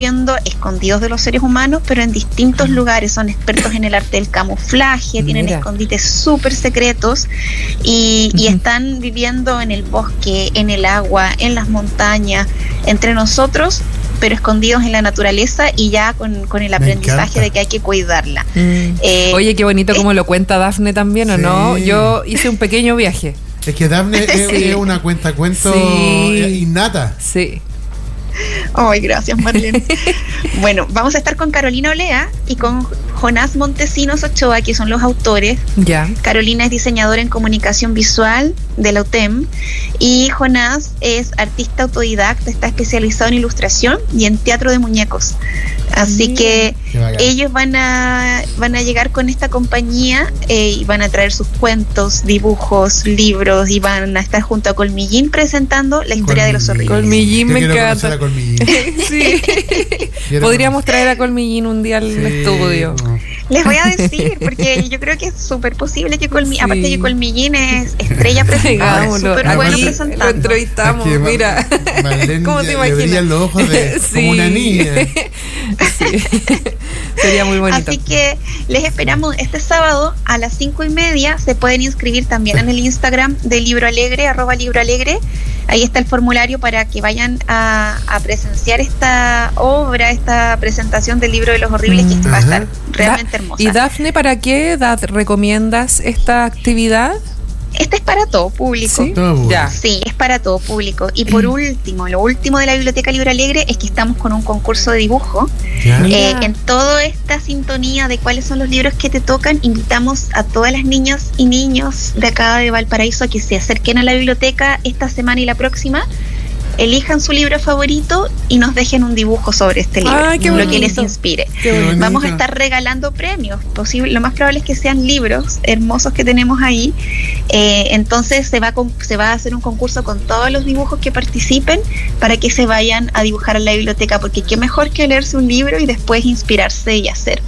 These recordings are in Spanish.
viviendo escondidos de los seres humanos, pero en distintos lugares. Son expertos en el arte del camuflaje, tienen escondites súper secretos y están viviendo en el bosque, en el agua, en las montañas, entre nosotros, pero escondidos en la naturaleza y ya con el aprendizaje de que hay que cuidarla. Oye, qué bonito como lo cuenta Dafne también, ¿o no? Yo hice un pequeño viaje. Es que Dafne es una cuentacuentos innata. Sí. Ay, gracias, Marlene. Bueno, vamos a estar con Carolina Olea y con Jonás Montesinos Ochoa, que son los autores. Ya. Carolina es diseñadora en comunicación visual de la UTEM y Jonás es artista autodidacta, está especializado en ilustración y en teatro de muñecos. Así que ellos van a llegar con esta compañía y van a traer sus cuentos, dibujos, libros y van a estar junto a Colmillín presentando la historia de los horribles. Colmillín me encanta. Sí. Podríamos traer a Colmillín un día al estudio. Les voy a decir, porque yo creo que es súper posible que Colmillín, aparte que Colmillín es estrella presentadora, es súper bueno presentando. Lo entrevistamos, mira. ¿Cómo te imaginas? Los ojos como una niña. Sí. Sería muy bonito. Así que les esperamos este sábado a las 5:30. Se pueden inscribir también en el Instagram de Libro Alegre, @libroalegre. Ahí está el formulario para que vayan a presenciar esta obra, esta presentación del libro de los horribles, que va a estar realmente hermosa. ¿Y Dafne, para qué edad recomiendas esta actividad? Este es para todo público. ¿Sí? Sí, es para todo público. Y por último, lo último de la Biblioteca Libro Alegre es que estamos con un concurso de dibujo. En toda esta sintonía de cuáles son los libros que te tocan, invitamos a todas las niñas y niños de acá de Valparaíso a que se acerquen a la biblioteca esta semana y la próxima, elijan su libro favorito y nos dejen un dibujo sobre este libro, lo que les inspire. Vamos a estar regalando premios, lo más probable es que sean libros hermosos que tenemos ahí. Entonces se va a hacer un concurso con todos los dibujos que participen para que se vayan a dibujar a la biblioteca, porque qué mejor que leerse un libro y después inspirarse y hacer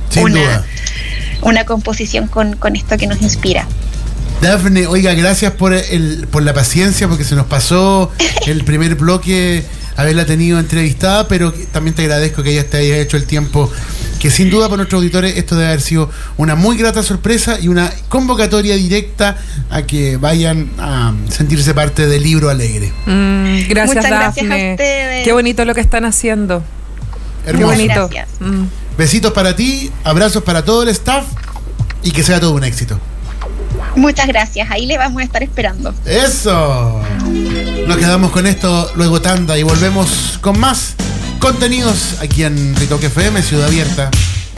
una composición con esto que nos inspira. Dafne, oiga, gracias por la paciencia, porque se nos pasó el primer bloque haberla tenido entrevistada, pero también te agradezco que te hayas hecho el tiempo, que sin duda para nuestros auditores esto debe haber sido una muy grata sorpresa y una convocatoria directa a que vayan a sentirse parte del Libro Alegre. Gracias, muchas Dafne. Gracias a ustedes. Qué bonito lo que están haciendo. Hermoso. Qué bonito. Gracias. Besitos para ti, abrazos para todo el staff y que sea todo un éxito. Muchas gracias, ahí le vamos a estar esperando. ¡Eso! Nos quedamos con esto, luego tanda y volvemos con más contenidos aquí en Ritoque FM, Ciudad Abierta.